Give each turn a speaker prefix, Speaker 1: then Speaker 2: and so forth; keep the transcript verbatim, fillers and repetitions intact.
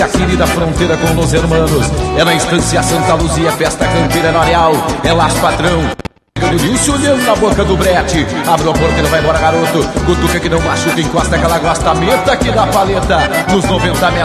Speaker 1: A querida fronteira com os hermanos. É na Estância Santa Luzia, festa campeira no Areal. É lá, patrão. Denilson olhando na boca do brete. Abre a porta e não vai embora, garoto. Cutuca que não machuca, encosta que ela gosta. Meta que dá paleta. Nos noventa metros.